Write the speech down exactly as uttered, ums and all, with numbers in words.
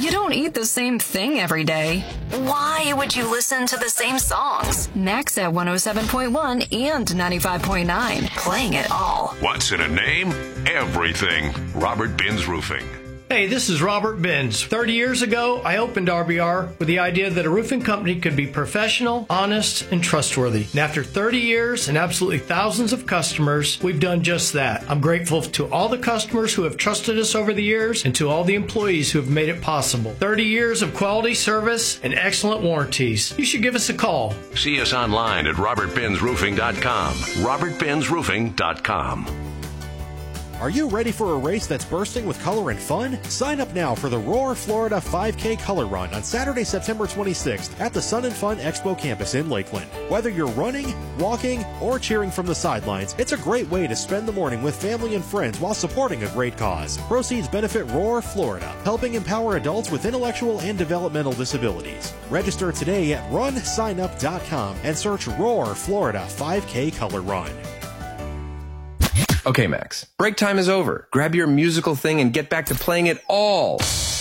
You don't eat the same thing every day. Why would you listen to the same songs? Max at one oh seven point one and ninety-five point nine. Playing it all. What's in a name? Everything. Robert Binns Roofing. Hey, this is Robert Binns. thirty years ago, I opened R B R with the idea that a roofing company could be professional, honest, and trustworthy. And after thirty years and absolutely thousands of customers, we've done just that. I'm grateful to all the customers who have trusted us over the years and to all the employees who have made it possible. thirty years of quality service and excellent warranties. You should give us a call. See us online at robert binns roofing dot com. robert binns roofing dot com. Are you ready for a race that's bursting with color and fun? Sign up now for the Roar Florida five K Color Run on Saturday, September twenty-sixth at the Sun and Fun Expo campus in Lakeland. Whether you're running, walking, or cheering from the sidelines, it's a great way to spend the morning with family and friends while supporting a great cause. Proceeds benefit Roar Florida, helping empower adults with intellectual and developmental disabilities. Register today at run sign up dot com and search Roar Florida five K Color Run. Okay, Max, break time is over. Grab your musical thing and get back to playing it all.